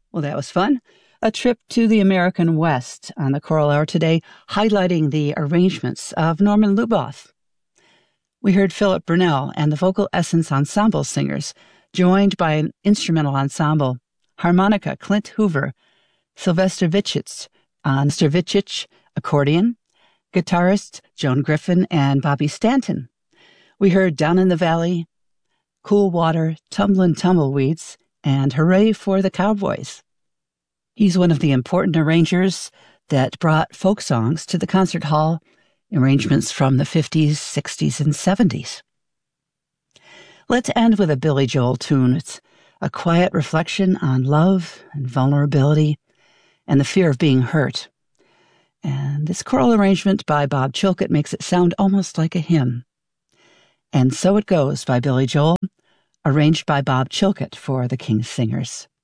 Well, that was fun. A trip to the American West on the Choral Hour today, highlighting the arrangements of Norman Luboff. We heard Philip Burnell and the Vocal Essence Ensemble singers, joined by an instrumental ensemble, harmonica Clint Hoover, Sylvester Vitchich on Vitchich accordion, guitarist Joan Griffin and Bobby Stanton. We heard Down in the Valley, Cool Water, Tumblin' Tumbleweeds, and Hooray for the Cowboys. He's one of the important arrangers that brought folk songs to the concert hall, arrangements from the 50s, 60s, and 70s. Let's end with a Billy Joel tune. It's a quiet reflection on love and vulnerability and the fear of being hurt. And this choral arrangement by Bob Chilcutt makes it sound almost like a hymn. And So It Goes by Billy Joel, arranged by Bob Chilcutt for the King's Singers.